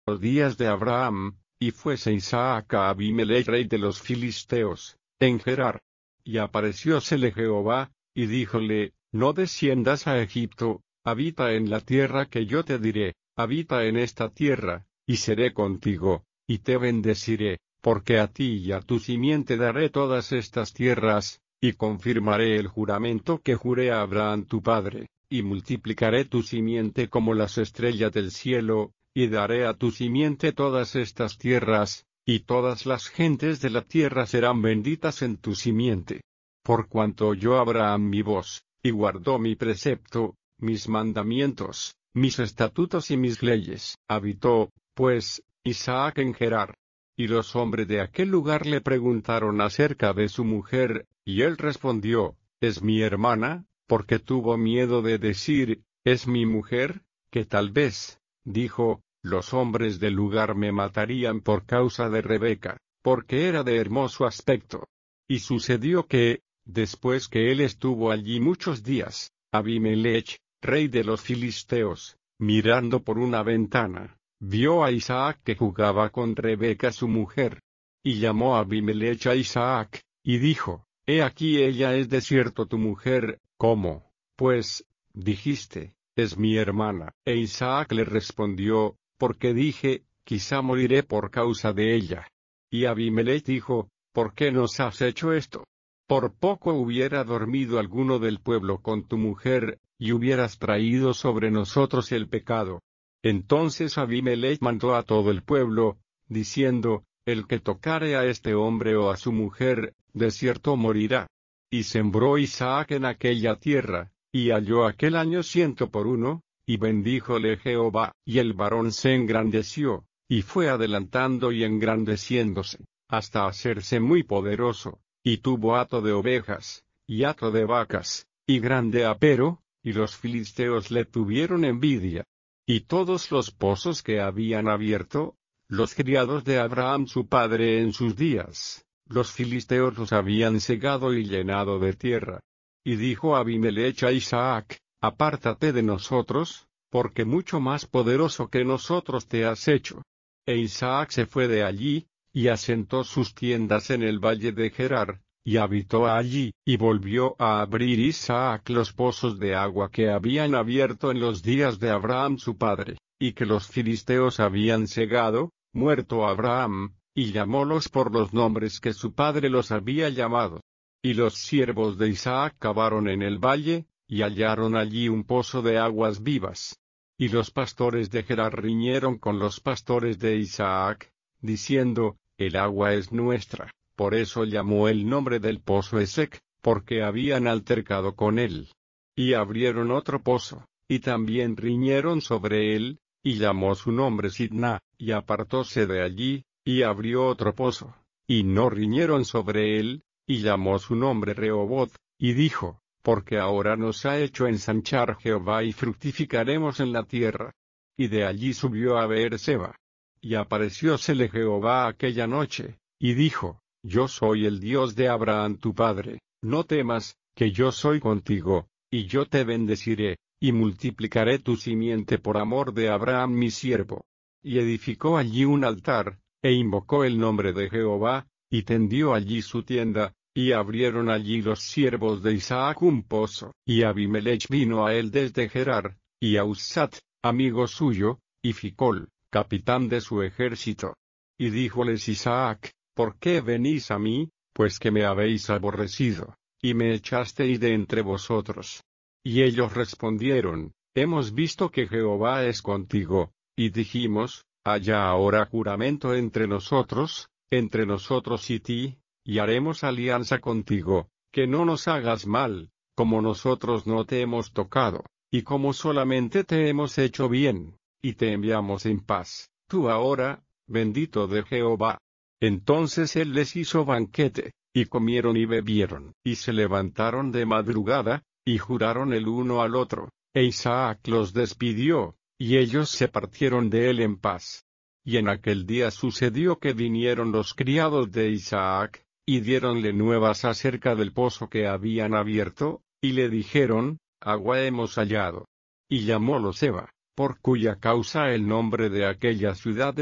los días de Abraham, y fuese Isaac a Abimelech rey de los filisteos, en Gerar. Y apareciósele Jehová, y díjole, no desciendas a Egipto, habita en la tierra que yo te diré, habita en esta tierra, y seré contigo, y te bendeciré, porque a ti y a tu simiente daré todas estas tierras, y confirmaré el juramento que juré a Abraham tu padre, y multiplicaré tu simiente como las estrellas del cielo, y daré a tu simiente todas estas tierras, y todas las gentes de la tierra serán benditas en tu simiente. Por cuanto oyó Abraham mi voz, y guardó mi precepto, mis mandamientos, mis estatutos y mis leyes. Habitó, pues, Isaac en Gerar. Y los hombres de aquel lugar le preguntaron acerca de su mujer, y él respondió, es mi hermana, porque tuvo miedo de decir, es mi mujer, que tal vez, dijo, los hombres del lugar me matarían por causa de Rebeca, porque era de hermoso aspecto. Y sucedió que, después que él estuvo allí muchos días, Abimelech, rey de los filisteos, mirando por una ventana, vio a Isaac que jugaba con Rebeca su mujer. Y llamó a Abimelech a Isaac, y dijo, he aquí ella es de cierto tu mujer, ¿cómo, pues, dijiste, es mi hermana? E Isaac le respondió, porque dije, quizá moriré por causa de ella. Y Abimelech dijo, ¿por qué nos has hecho esto? Por poco hubiera dormido alguno del pueblo con tu mujer, y hubieras traído sobre nosotros el pecado. Entonces Abimelech mandó a todo el pueblo, diciendo, el que tocare a este hombre o a su mujer, de cierto morirá. Y sembró Isaac en aquella tierra, y halló aquel año 100 por 1, y bendíjole Jehová, y el varón se engrandeció, y fue adelantando y engrandeciéndose, hasta hacerse muy poderoso, y tuvo hato de ovejas, y hato de vacas, y grande apero, y los filisteos le tuvieron envidia. Y todos los pozos que habían abierto, los criados de Abraham su padre en sus días, los filisteos los habían cegado y llenado de tierra. Y dijo Abimelech a Isaac, apártate de nosotros, porque mucho más poderoso que nosotros te has hecho. E Isaac se fue de allí, y asentó sus tiendas en el valle de Gerar, y habitó allí, y volvió a abrir Isaac los pozos de agua que habían abierto en los días de Abraham su padre, y que los filisteos habían cegado, muerto Abraham, y llamólos por los nombres que su padre los había llamado. Y los siervos de Isaac cavaron en el valle, y hallaron allí un pozo de aguas vivas. Y los pastores de Gerar riñeron con los pastores de Isaac, diciendo, el agua es nuestra. Por eso llamó el nombre del pozo Esec, porque habían altercado con él. Y abrieron otro pozo, y también riñeron sobre él, y llamó su nombre Sidna, y apartóse de allí, y abrió otro pozo, y no riñeron sobre él, y llamó su nombre Rehoboth, y dijo, porque ahora nos ha hecho ensanchar Jehová y fructificaremos en la tierra. Y de allí subió a Beerseba. Y apareciósele Jehová aquella noche, y dijo, yo soy el Dios de Abraham tu padre, no temas, que yo soy contigo, y yo te bendeciré, y multiplicaré tu simiente por amor de Abraham mi siervo. Y edificó allí un altar, e invocó el nombre de Jehová, y tendió allí su tienda, y abrieron allí los siervos de Isaac un pozo. Y Abimelech vino a él desde Gerar, y a Usat, amigo suyo, y Ficol, capitán de su ejército. Y díjoles Isaac, ¿por qué venís a mí? Pues que me habéis aborrecido, y me echasteis de entre vosotros. Y ellos respondieron, hemos visto que Jehová es contigo, y dijimos, haya ahora juramento entre nosotros y ti, y haremos alianza contigo, que no nos hagas mal, como nosotros no te hemos tocado, y como solamente te hemos hecho bien, y te enviamos en paz, tú ahora, bendito de Jehová. Entonces él les hizo banquete, y comieron y bebieron, y se levantaron de madrugada, y juraron el uno al otro, e Isaac los despidió, y ellos se partieron de él en paz. Y en aquel día sucedió que vinieron los criados de Isaac, y diéronle nuevas acerca del pozo que habían abierto, y le dijeron, agua hemos hallado. Y llamólo Seba, por cuya causa el nombre de aquella ciudad